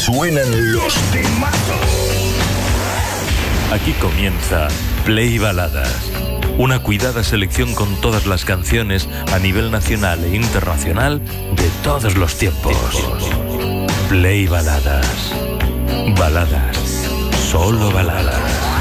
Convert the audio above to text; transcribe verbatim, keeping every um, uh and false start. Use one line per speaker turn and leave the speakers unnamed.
suenan los temazos.
Aquí comienza Play Baladas, una cuidada selección con todas las canciones a nivel nacional e internacional de todos los tiempos. Play Baladas. Baladas. Solo baladas.